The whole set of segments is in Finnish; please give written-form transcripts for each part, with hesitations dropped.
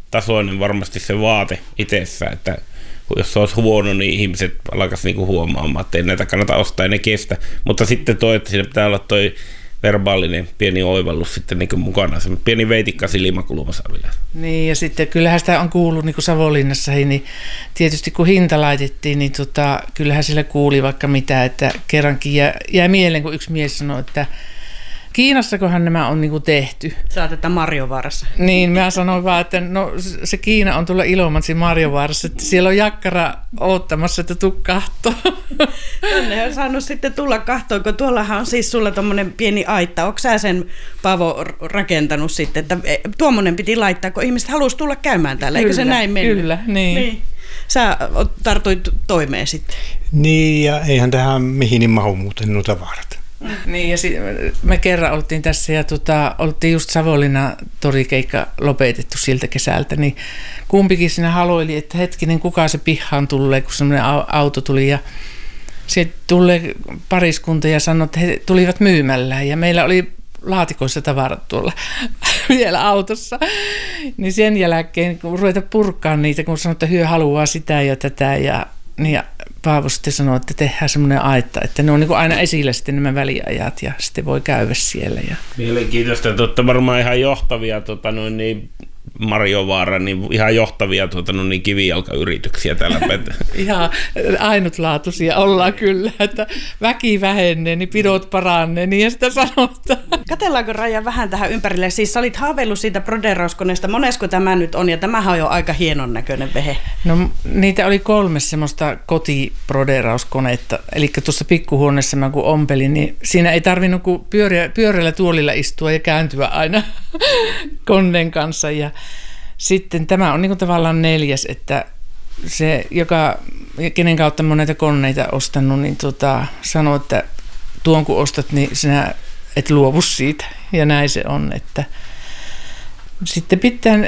tasoinen varmasti se vaate itsessä, että jos se olisi huono, niin ihmiset alkaisi niinku huomaamaan, että ei näitä kannata ostaa, ei ne kestä. Mutta sitten että siinä pitää olla toi verbaalinen pieni oivallus sitten niin mukana, se pieni veitikka silmäkulmassa vielä. Niin, ja sitten kyllähän sitä on kuullut niin kuin Savonlinnassa, niin tietysti kun hinta laitettiin, niin kyllähän sillä kuuli vaikka mitä, että kerrankin jäi mieleen, kun yksi mies sanoi, että Kiinassakohan nämä on niin kuin tehty. Saatetaan Marjovaarassa. Niin, mä sanoin vaan, että no se Kiina on tuolla Ilomantsin Marjovaarassa, että siellä on jakkara oottamassa, että tuu kahtoo. Tänne on saanut sitten tulla kahtoon, kun tuollahan on siis sulla tommonen pieni aitta. Onko sä sen, Paavo, rakentanut sitten, että tuommoinen piti laittaa, kun ihmiset halusi tulla käymään täällä, eikö se näin mennyt? Kyllä, niin. Sä tartuit toimeen sitten. Niin, ja eihän tähän mihin mahu muuten nuo tavarat. Niin, ja me kerran oltiin tässä ja oltiin just Savonlinnan torikeikka lopetettu siltä kesältä, niin kumpikin siinä haloili, että hetkinen, kuka se pihaan tulee, kun semmoinen auto tuli ja sieltä tulee pariskunta ja sanoi, että he tulivat myymällä ja meillä oli laatikoissa tavarat tuolla vielä autossa, niin sen jälkeen kun ruveta purkaan niitä, kun sanoi, että hyö haluaa sitä ja tätä ja niin Paavo sitten sanoi, että tehdään semmoinen aitta, että ne on niin kuin aina esillä sitten nämä väliajat ja sitten voi käydä siellä. Mielenkiintoista, että varmaan ihan johtavia Marjovaara, niin ihan johtavia kivijalkayrityksiä täällä. Ihan ainutlaatuisia ollaan kyllä, että väki vähenee, niin pidot paranee, niin sitä sanotaan. Katellaanko Raija vähän tähän ympärille? Siis sä olit haaveillut siitä broderauskoneesta, monesko tämä nyt on, ja tämähän on jo aika hienon näköinen vehe. No niitä oli 3 semmoista kotibroderauskonetta, eli tuossa pikkuhuoneessa mä kun ompelin, niin siinä ei tarvinnut kuin pyöreällä tuolilla istua ja kääntyä aina koneen kanssa, ja sitten tämä on niin kuin tavallaan 4, että se, kenen kautta mä oon näitä koneita ostanut, niin sanoo, että tuon kun ostat, niin sinä et luovu siitä. Ja näin se on, että sitten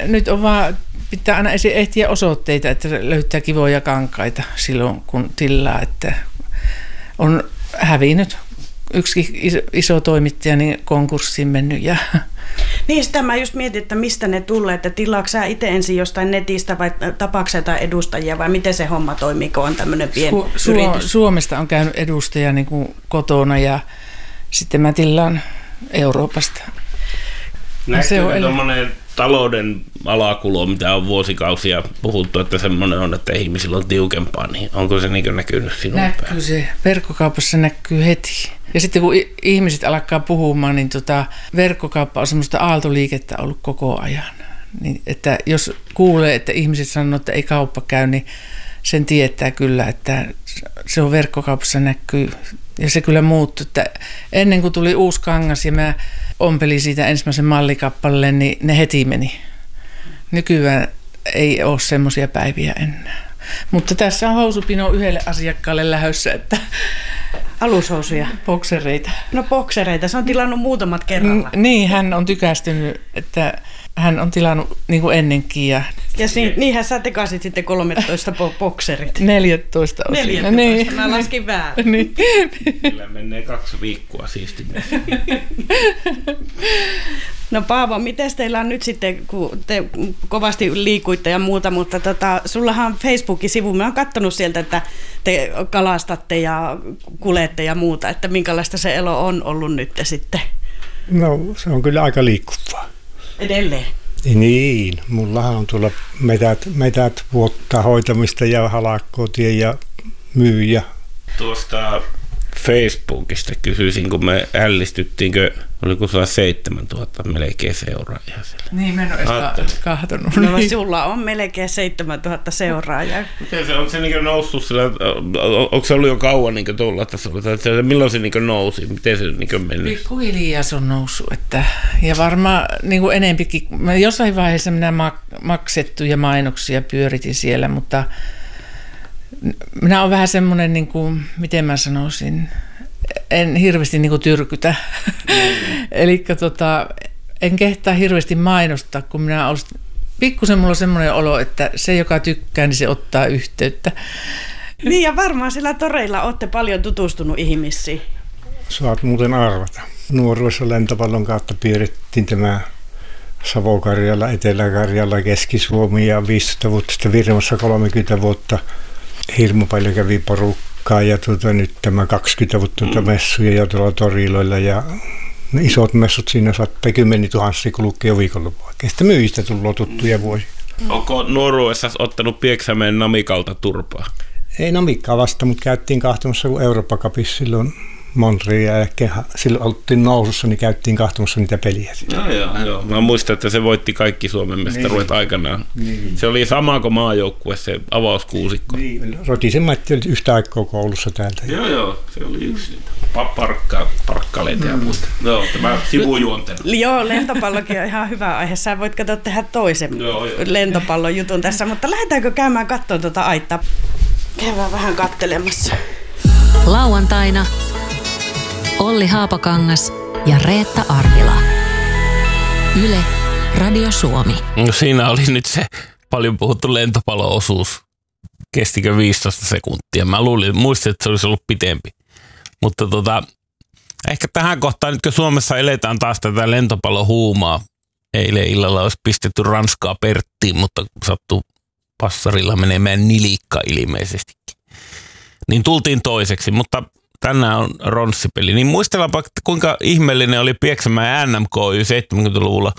pitää aina ehtiä osoitteita, että löytää kivoja kankaita silloin, kun tilaa, että on hävinnyt yksi iso toimittaja niin konkurssiin mennyt ja niin, sitä mä just mietin, että mistä ne tulee, että tilaatko sä itse ensin jostain netistä vai tapaatko jotain edustajia vai miten se homma toimii, kun on tämmöinen pieni yritys? Suomesta on käynyt edustaja niin kuin kotona ja sitten mä tilaan Euroopasta. Näkyykö tuommoinen talouden alakulo, mitä on vuosikausia puhuttu, että semmoinen on, että ihmisillä on tiukempaa, niin onko se niin näkynyt sinun päin? Näkyy se. Verkkokaupassa näkyy heti. Ja sitten kun ihmiset alkaa puhumaan, niin verkkokauppa on semmoista aaltoliikettä ollut koko ajan. Niin, että jos kuulee, että ihmiset sanoo, että ei kauppa käy, niin sen tietää kyllä, että se on verkkokaupassa näkyy. Ja se kyllä muuttui, että ennen kuin tuli uusi kangas ja mä ompelin siitä ensimmäisen mallikappaleen, niin ne heti meni. Nykyään ei ole semmoisia päiviä enää. Mutta tässä on housupino yhdelle asiakkaalle lähdössä, että alushousuja. Boksereita. No boksereita, se on tilannut muutamat kerralla. Niin, hän on tykästynyt, että hän on tilannut niin kuin ennenkin. Ja niinhän sä tekasit sitten 13 bokserit. 14 osin. 14, niin. Mä laskin väärin. Niin. Kyllä menee 2 viikkoa siistimme. No Paavo, miten teillä on nyt sitten, kun te kovasti liikuitte ja muuta, mutta sullahan on Facebookin sivu, mä oon katsonut sieltä, että te kalastatte ja kulette ja muuta, että minkälaista se elo on ollut nyt sitten? No se on kyllä aika liikkuvaa. Edelleen? Niin, mullahan on tuolla metät vuottaa hoitamista ja halakkotia ja myyjä. Tuosta Facebookista kysyisin, kun me ällistyttiinkö, oliko sulla 7000 melkein seuraajaa siellä? Niin, mä en ole edes kahdonnut. No niin. Sulla on melkein 7000 seuraajaa. Miten se, onko se niin noussut sillä, onko se ollut jo kauan niin tuolla tasolla? Milloin se niin nousi? Miten se niin mennyt? Pikkuhiljaa se on noussut. Ja varmaan niin kuin enempikin. Jossain vaiheessa minä maksettuja mainoksia pyöritin siellä, mutta minä olen vähän semmoinen, niin kuin, miten mä sanoisin, en hirveästi niin kuin tyrkytä. Eli en kehtaa hirveästi mainostaa, kun minä olen, pikkusen mulla on semmoinen olo, että se, joka tykkää, niin se ottaa yhteyttä. Niin ja varmaan sillä toreilla olette paljon tutustunut ihmisiin. Saat muuten arvata. Nuoruudessa lentopallon kautta pyörittiin tämä Savo-Karjala, Etelä-Karjala, Keski-Suomi ja 15 vuotta sitten Virmassa 30 vuotta. Hirmu paljon kävi porukkaa ja nyt tämä 20 vuotta messuja jo tuolla toriloilla ja ne isot messut siinä saattaa 10 000 kulkea jo viikonloppuun. Sitten myyjistä tullut tuttuja vuosia. Onko nuoruudessa ottanut Pieksämeen Namikalta turpaa? Ei Namikkaa vasta, mutta käytiin kahtomassa, kun Eurooppa Cupissa silloin Montreal ja silloin oltiin nousussa, niin käytiin kahtomassa niitä peliä. Joo. Mä muistan, että se voitti kaikki Suomen mestaruudet aikanaan. Niin. Se oli sama kuin maajoukkue, se avauskuusikko. Niin. Rotisen Matti oli yhtä aikaa koulussa täältä. Joo, se oli yksi parkkaleita ja muuta. Joo, tämä sivujuontena. Joo, lentopallokin on ihan hyvä aihe. Sä voit tehdä toisen lentopallon jutun tässä, mutta lähdetäänkö käymään katsomaan tuota aittaa? Käydään vähän kattelemassa. Lauantaina Olli Haapakangas ja Reetta Arvila. Yle, Radio Suomi. No siinä oli nyt se paljon puhuttu lentopallo-osuus. Kestikö 15 sekuntia? Mä muistin, että se olisi ollut pitempi. Mutta ehkä tähän kohtaan, nyt kun Suomessa eletään taas tätä lentopallohuumaa. Eilen illalla olisi pistetty Ranskaa Perttiin, mutta sattuu passarilla menemään nilikka ilmeisestikin. Niin tultiin toiseksi, mutta tänään on ronssipeli. Niin muistellaanpa, että kuinka ihmeellinen oli Pieksämäen NMKY 70-luvulla.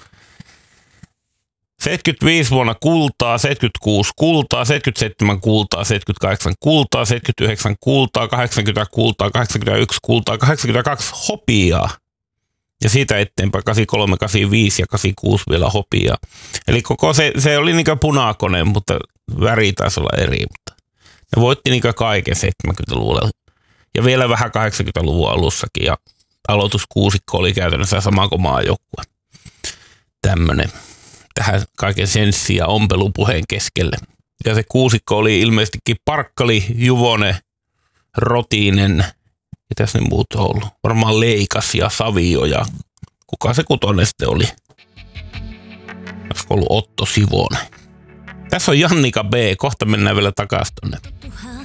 75 vuonna kultaa, 76 kultaa, 77 kultaa, 78 kultaa, 79 kultaa, 80 kultaa, 81 kultaa, 82 hopeaa. Ja siitä eteenpäin 83, 85 ja 86 vielä hopeaa. Eli koko se oli niin kuin punakone, mutta väri taisi olla eri. Mutta ne voitti niin kuin kaiken 70-luvulla. Ja vielä vähän 80-luvun alussakin. Ja aloituskuusikko oli käytännössä sama kuin maajoukkue. Tämmöinen. Tähän kaiken senssi ja ompelupuheen keskelle. Ja se kuusikko oli ilmeisestikin Parkkali, Juvonen, Rotinen. Mitäs ne muut on ollut? Varmaan Leikas ja Savio ja kuka se kutonen sitten oli? Olisiko ollut Otto Sivonen? Tässä on Jannika B. Kohta mennään vielä takaisin tonne